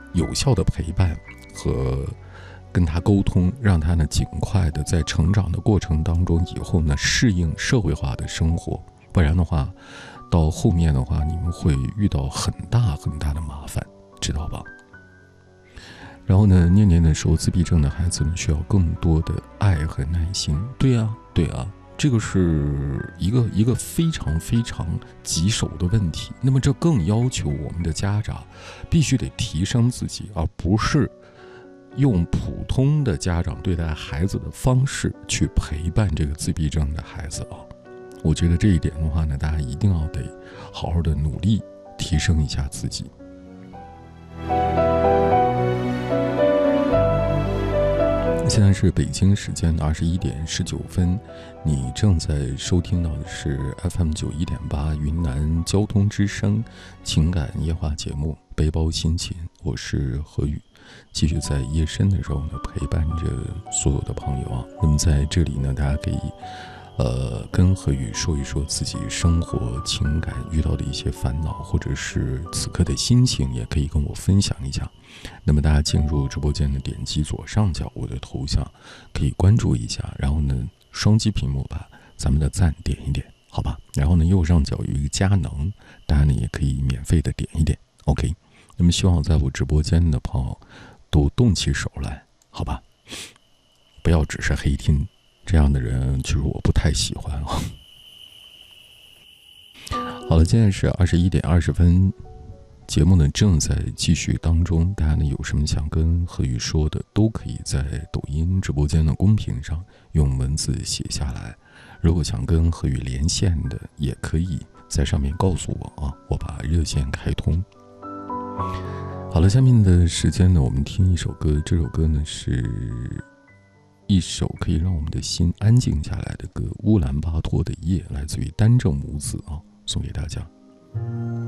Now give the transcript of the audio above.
有效的陪伴和跟他沟通，让他呢尽快的在成长的过程当中以后呢适应社会化的生活，不然的话到后面的话你们会遇到很大很大的麻烦，知道吧？然后呢，念念的说，自闭症的孩子们需要更多的爱和耐心。对啊，对啊，这个是一个非常非常棘手的问题。那么这更要求我们的家长必须得提升自己，而不是用普通的家长对待孩子的方式去陪伴这个自闭症的孩子啊。我觉得这一点的话呢，大家一定要得好好的努力提升一下自己。现在是北京时间的21:19，你正在收听到的是 FM91.8 云南交通之声情感夜话节目《背包心情》，我是何宇，继续在夜深的时候呢陪伴着所有的朋友啊。那么在这里呢，大家可以跟何宇说一说自己生活情感遇到的一些烦恼，或者是此刻的心情，也可以跟我分享一下。那么大家进入直播间的点击左上角我的头像，可以关注一下，然后呢双击屏幕把咱们的赞点一点，好吧？然后呢右上角有一个加能，大家呢也可以免费的点一点 OK。 那么希望在我直播间的朋友都动起手来，好吧？不要只是黑听，这样的人其实我不太喜欢啊。好了，现在是21:20，节目呢正在继续当中，大家呢有什么想跟何宇说的，都可以在抖音直播间的公屏上用文字写下来。如果想跟何宇连线的，也可以在上面告诉我啊，我把热线开通。好了，下面的时间呢，我们听一首歌，这首歌呢是一首可以让我们的心安静下来的歌，乌兰巴托的夜，来自于丹正母子啊，送给大家。